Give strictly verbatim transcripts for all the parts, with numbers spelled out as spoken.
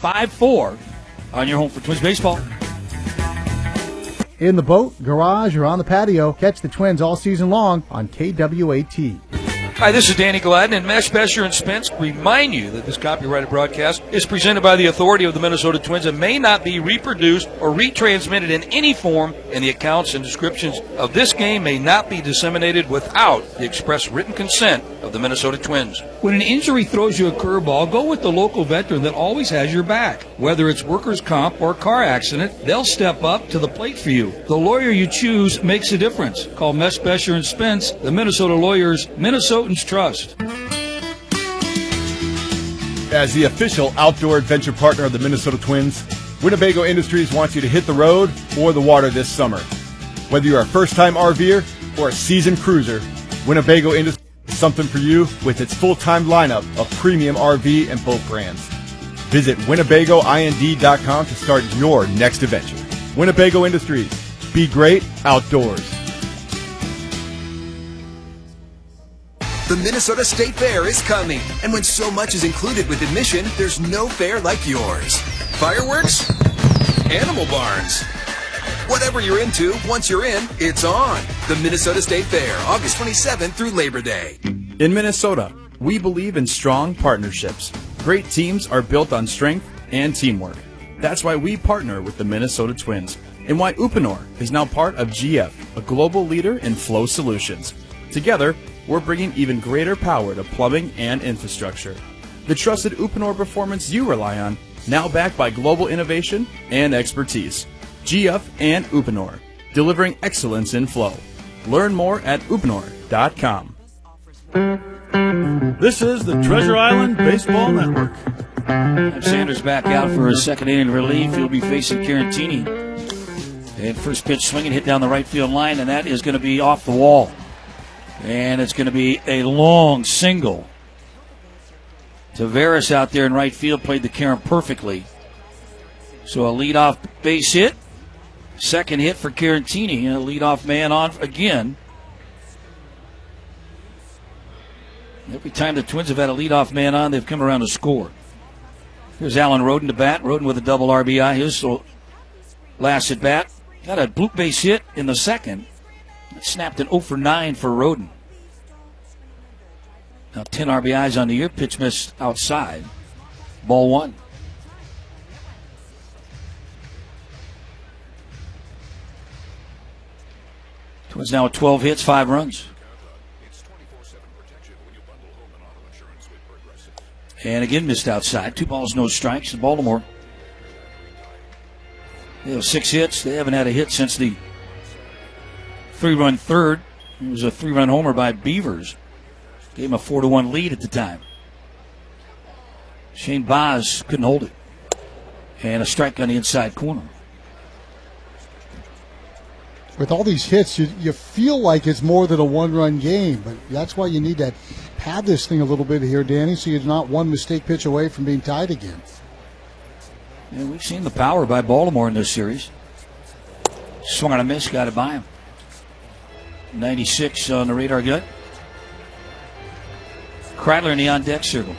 five four on your home for Twins baseball. In the boat, garage, or on the patio, catch the Twins all season long on K W A T. Hi, this is Danny Gladden, and Mesh, Besher, and Spence remind you that this copyrighted broadcast is presented by the authority of the Minnesota Twins and may not be reproduced or retransmitted in any form, and the accounts and descriptions of this game may not be disseminated without the express written consent of the Minnesota Twins. When an injury throws you a curveball, go with the local veteran that always has your back. Whether it's workers' comp or car accident, they'll step up to the plate for you. The lawyer you choose makes a difference. Call Mesh, Besher, and Spence, the Minnesota lawyers, Minnesotans trust. As the official outdoor adventure partner of the Minnesota Twins, Winnebago Industries wants you to hit the road or the water this summer. Whether you're a first-time RVer or a seasoned cruiser, Winnebago Industries is something for you with its full-time lineup of premium R V and boat brands. Visit Winnebago I N D dot com to start your next adventure. Winnebago Industries. Be great outdoors. The Minnesota State Fair is coming, and when so much is included with admission, there's no fair like yours. Fireworks? Animal barns? Whatever you're into, once you're in, it's on. The Minnesota State Fair, August twenty-seventh through Labor Day. In Minnesota, we believe in strong partnerships. Great teams are built on strength and teamwork. That's why we partner with the Minnesota Twins, and why Uponor is now part of G F, a global leader in flow solutions. Together, we're bringing even greater power to plumbing and infrastructure. The trusted Uponor performance you rely on, now backed by global innovation and expertise. G F and Uponor, delivering excellence in flow. Learn more at uponor dot com. This is the Treasure Island Baseball Network. Sanders back out for a second inning relief. He'll be facing Carantini. And first pitch swinging, hit down the right field line, and that is going to be off the wall. And it's going to be a long single. Tavares out there in right field played the Karen perfectly. So a leadoff base hit. Second hit for Carantini. And a leadoff man on again. Every time the Twins have had a leadoff man on, they've come around to score. Here's Alan Roden to bat. Roden with a double R B I. His last at bat. Got a blue base hit in the second. Snapped an oh for nine for Roden. Now ten R B Is on the year. Pitch missed outside. Ball one. Twins now with twelve hits, five runs. And again missed outside. Two balls, no strikes. In Baltimore, they have six hits. They haven't had a hit since the three-run third. It was a three-run homer by Beavers. Gave him a four to one lead at the time. Shane Baz couldn't hold it. And a strike on the inside corner. With all these hits, you, you feel like it's more than a one-run game, but that's why you need to pad this thing a little bit here, Danny, so you're not one mistake pitch away from being tied again. Yeah, we've seen the power by Baltimore in this series. Swung on a miss, got it by him. ninety-six on the radar gun. Kreidler in the on-deck circle.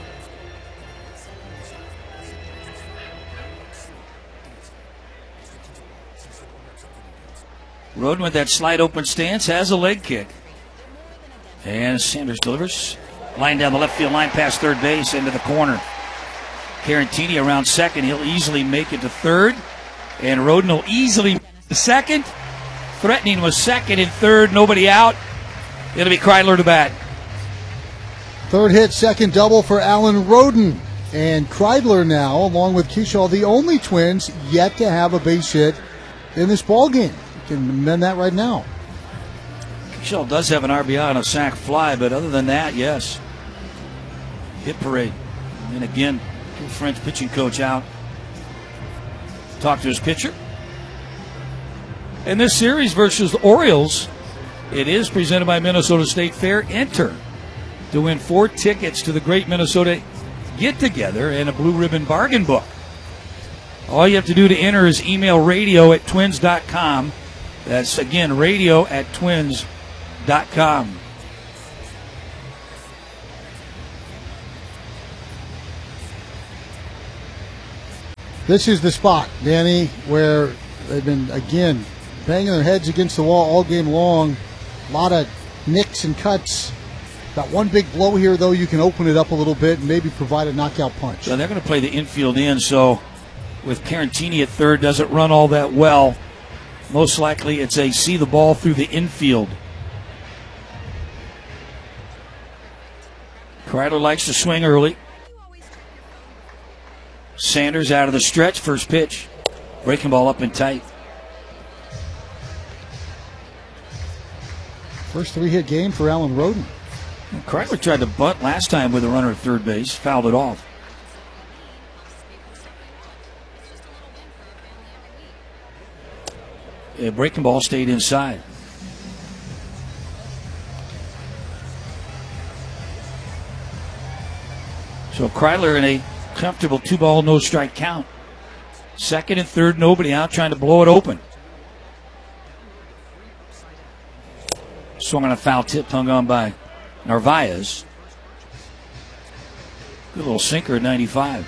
Roden with that slide open stance has a leg kick. And Sanders delivers. Line down the left field line past third base into the corner. Carantini around second. He'll easily make it to third. And Roden will easily the second. Threatening was second and third. Nobody out. It'll be Kreidler to bat. Third hit, second double for Alan Roden. And Kreidler now, along with Kershaw, the only Twins yet to have a base hit in this ballgame. You can amend that right now. Kershaw does have an R B I on a sac fly, but other than that, yes. Hit parade. And again, French pitching coach out. Talk to his pitcher. In this series versus the Orioles, it is presented by Minnesota State Fair. Enter to win four tickets to the Great Minnesota Get-Together and a Blue Ribbon Bargain Book. All you have to do to enter is email radio at twins dot com. That's, again, radio at twins dot com. This is the spot, Danny, where they've been, again, banging their heads against the wall all game long. A lot of nicks and cuts. Got one big blow here, though. You can open it up a little bit and maybe provide a knockout punch. So they're going to play the infield in, so with Carantini at third, doesn't run all that well. Most likely it's a see the ball through the infield. Kreidler likes to swing early. Sanders out of the stretch, first pitch. Breaking ball up and tight. First three-hit game for Alan Roden. Kreidler tried to bunt last time with a runner at third base, fouled it off. A breaking ball stayed inside. So Kreidler in a comfortable two-ball, no-strike count. Second and third, nobody out, trying to blow it open. Swung on a foul tip, hung on by Narvaez. Good little sinker at ninety-five.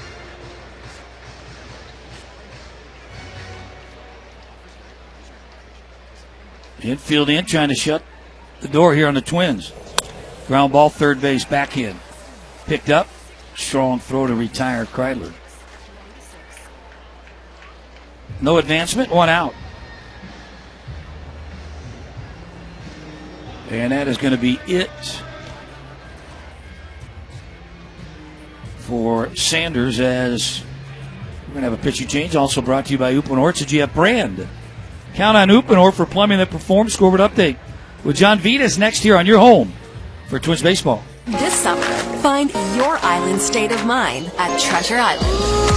Infield in, trying to shut the door here on the Twins. Ground ball, third base, back in. Picked up. Strong throw to retire Kreidler. No advancement, one out. And that is going to be it for Sanders, as we're going to have a pitching change. Also brought to you by Uponor. It's a G F brand. Count on Uponor for plumbing that performs. Scoreboard update with John Vitas next here on your home for Twins baseball. This summer, find your island state of mind at Treasure Island.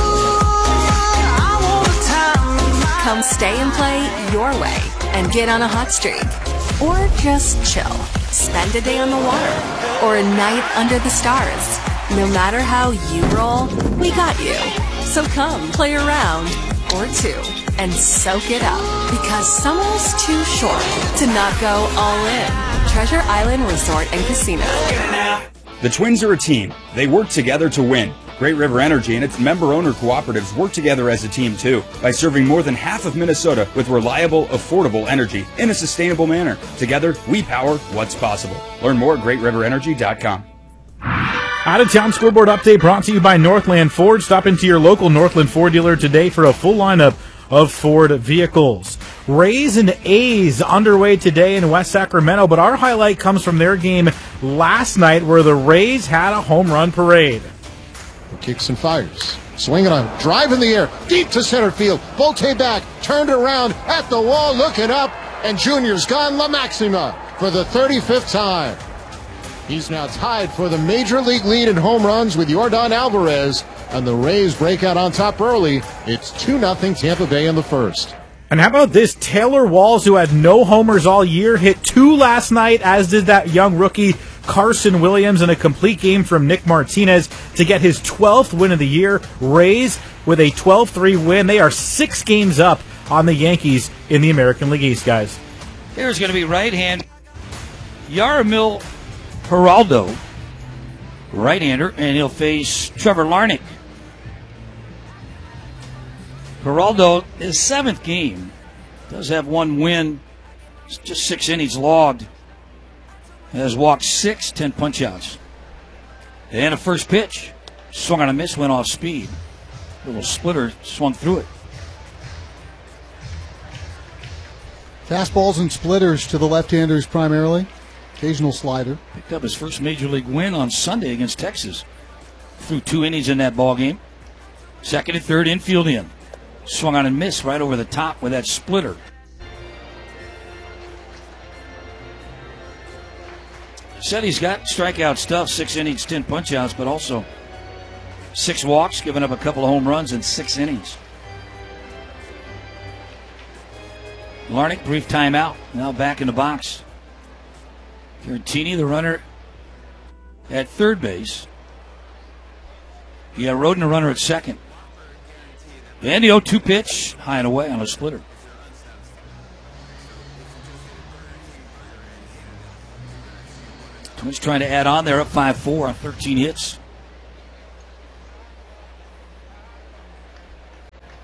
Come stay and play your way and get on a hot streak. Or just chill. Spend a day on the water. Or a night under the stars. No matter how you roll, we got you. So come play a round or two and soak it up. Because summer's too short to not go all in. Treasure Island Resort and Casino. The Twins are a team. They work together to win. Great River Energy and its member-owner cooperatives work together as a team, too, by serving more than half of Minnesota with reliable, affordable energy in a sustainable manner. Together, we power what's possible. Learn more at great river energy dot com. Out-of-town scoreboard update brought to you by Northland Ford. Stop into your local Northland Ford dealer today for a full lineup of Ford vehicles. Rays and A's underway today in West Sacramento, but our highlight comes from their game last night where the Rays had a home run parade. Kicks and fires. Swinging on, drive in the air, deep to center field. Volte back, turned around, at the wall, looking up, and Junior's gone La Maxima for the thirty-fifth time. He's now tied for the major league lead in home runs with Yordan Alvarez, and the Rays break out on top early. It's two nothing Tampa Bay in the first. And how about this? Taylor Walls, who had no homers all year, hit two last night, as did that young rookie Carson Williams, in a complete game from Nick Martinez to get his twelfth win of the year. Rays with a twelve three win. They are six games up on the Yankees in the American League East, guys. There's going to be right hand Yaramil Geraldo, right-hander, and he'll face Trevor Larnach. Geraldo, his seventh game, does have one win. It's just six innings logged. Has walked six, ten punch-outs. And a first pitch. Swung on a miss, went off speed. A little splitter, swung through it. Fastballs and splitters to the left-handers primarily. Occasional slider. Picked up his first major league win on Sunday against Texas. Threw two innings in that ball game. Second and third, infield in. Swung on and missed right over the top with that splitter. Said he's got strikeout stuff, six innings, ten punch-outs, but also six walks, giving up a couple of home runs in six innings. Larnach, brief timeout, now back in the box. Carantini, the runner at third base. Yeah, Roden, a runner at second. And the oh two pitch, high and away on a splitter. Twins trying to add on. They're up five four on thirteen hits.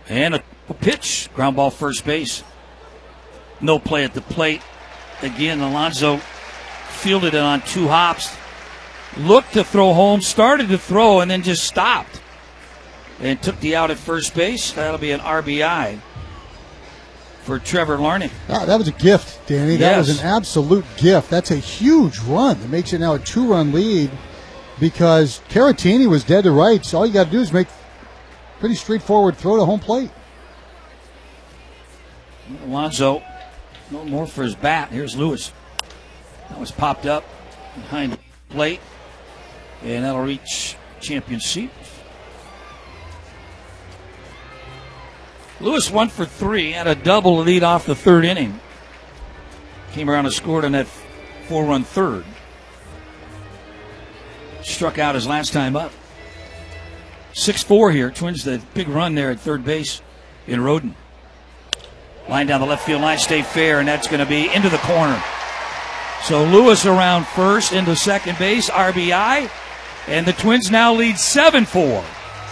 And a, a pitch. Ground ball first base. No play at the plate. Again, Alonso fielded it on two hops. Looked to throw home, started to throw, and then just stopped. And took the out at first base. That'll be an R B I for Trevor Larnach. Ah, that was a gift, Danny. That Yes. was an absolute gift. That's a huge run. It makes it now a two-run lead because Caratini was dead to rights. All you got to do is make a pretty straightforward throw to home plate. Alonso, no more for his bat. Here's Lewis. That was popped up behind the plate. And that'll reach champion seat. Lewis one for three, had a double to lead off the third inning. Came around and scored on that four-run third. Struck out his last time up. six four here. Twins the big run there at third base in Roden. Line down the left field line, stay fair, and that's going to be into the corner. So Lewis around first, into second base, R B I, and the Twins now lead seven four.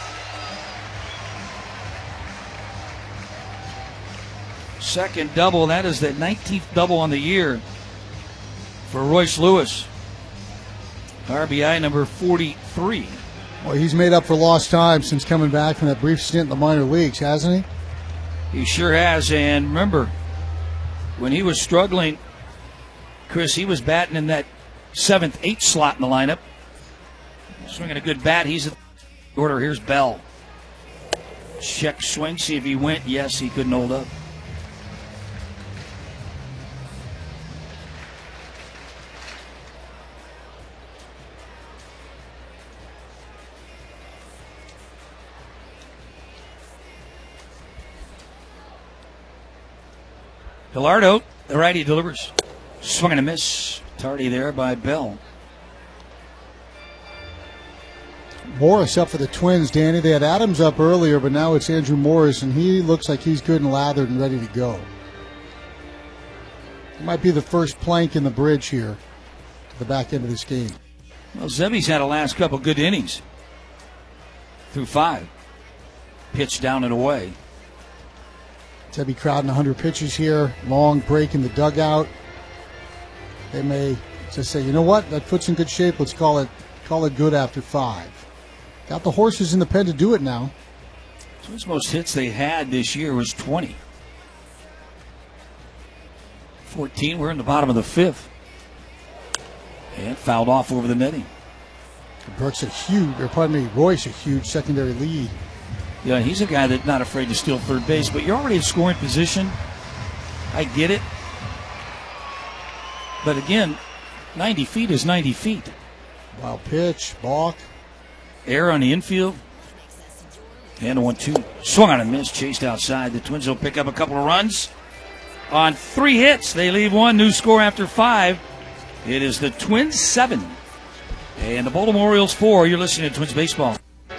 Second double, that is the nineteenth double on the year for Royce Lewis. R B I number forty-three. Well, he's made up for lost time since coming back from that brief stint in the minor leagues, hasn't he? He sure has, and remember, when he was struggling, Chris, he was batting in that seventh, eighth slot in the lineup. Swinging a good bat. He's at the order. Here's Bell. Check swing, see if he went. Yes, he couldn't hold up. Gallardo, the righty, delivers. Swing and a miss. Tardy there by Bell. Morris up for the Twins, Danny. They had Adams up earlier, but now it's Andrew Morris, and he looks like he's good and lathered and ready to go. It might be the first plank in the bridge here to the back end of this game. Well, Zebby's had a last couple good innings through five. Pitch down and away. Zebby crowding one hundred pitches here. Long break in the dugout. They may just say, you know what? That foot's in good shape. Let's call it call it good after five. Got the horses in the pen to do it now. Twins' most hits they had this year was twenty. fourteen, we're in the bottom of the fifth. And fouled off over the netting. Brooks a huge, or pardon me, Royce a huge secondary lead. Yeah, he's a guy that's not afraid to steal third base, but you're already in scoring position. I get it. But again, ninety feet is ninety feet. Wild pitch, balk. Air on the infield. And a one two. Swung on a miss, chased outside. The Twins will pick up a couple of runs. On three hits, they leave one. New score after five. It is the Twins seven. And the Baltimore Orioles four. You're listening to Twins Baseball.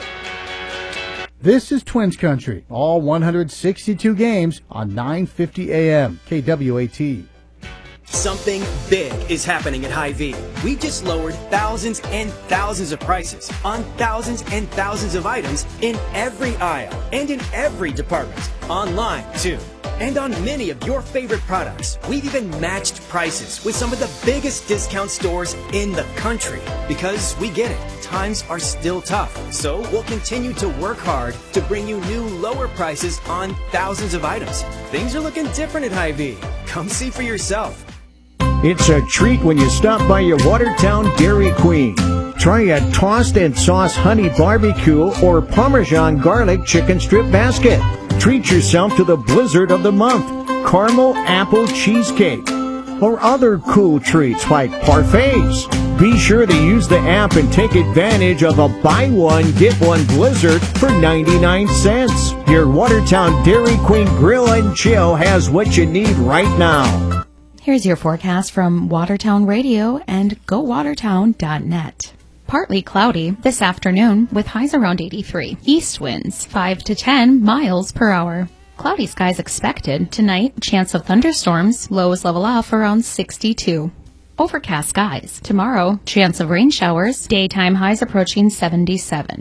This is Twins Country. All one hundred sixty-two games on nine fifty A M K W A T. Something big is happening at Hy-Vee. We just lowered thousands and thousands of prices on thousands and thousands of items in every aisle and in every department. Online, too. And on many of your favorite products. We've even matched prices with some of the biggest discount stores in the country. Because we get it. Times are still tough. So we'll continue to work hard to bring you new lower prices on thousands of items. Things are looking different at Hy-Vee. Come see for yourself. It's a treat when you stop by your Watertown Dairy Queen. Try a tossed and sauce honey barbecue or Parmesan garlic chicken strip basket. Treat yourself to the blizzard of the month, caramel apple cheesecake, or other cool treats like parfaits. Be sure to use the app and take advantage of a buy one, get one blizzard for ninety-nine cents. Your Watertown Dairy Queen Grill and Chill has what you need right now. Here's your forecast from Watertown Radio and go watertown dot net. Partly cloudy this afternoon with highs around eighty-three. East winds five to ten miles per hour. Cloudy skies expected. Tonight, chance of thunderstorms. Lows level off around sixty-two. Overcast skies. Tomorrow, chance of rain showers. Daytime highs approaching seventy-seven.